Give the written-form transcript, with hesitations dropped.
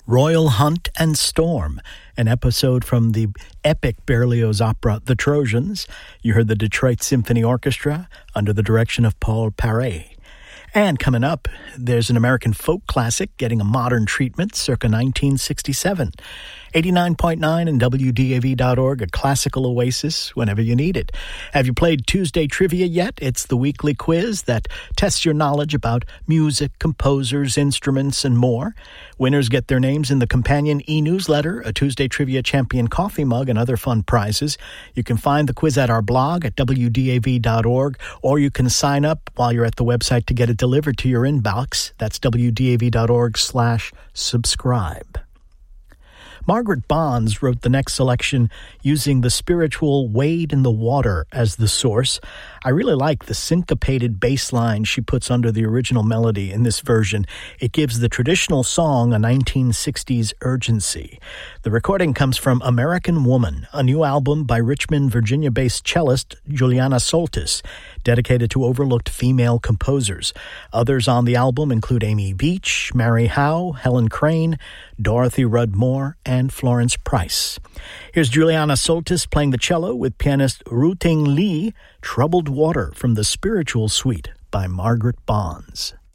Royal Hunt and Storm, an episode from the epic Berlioz opera The Trojans. You heard the Detroit Symphony Orchestra under the direction of Paul Paré. And coming up, there's an American folk classic getting a modern treatment circa 1967. 89.9 and WDAV.org, a classical oasis whenever you need it. Have you played Tuesday Trivia yet? It's the weekly quiz that tests your knowledge about music, composers, instruments, and more. Winners get their names in the companion e-newsletter, a Tuesday Trivia Champion coffee mug, and other fun prizes. You can find the quiz at our blog at WDAV.org, or you can sign up while you're at the website to get it delivered to your inbox. That's WDAV.org/subscribe. Margaret Bonds wrote the next selection using the spiritual Wade in the Water as the source. I really like the syncopated bass line she puts under the original melody in this version. It gives the traditional song a 1960s urgency. The recording comes from American Woman, a new album by Richmond, Virginia-based cellist Juliana Soltis, dedicated to overlooked female composers. Others on the album include Amy Beach, Mary Howe, Helen Crane, Dorothy Rudd Moore, and Florence Price. Here's Juliana Soltis playing the cello with pianist Ru Ting Lee, Troubled Water from the Spiritual Suite by Margaret Bonds.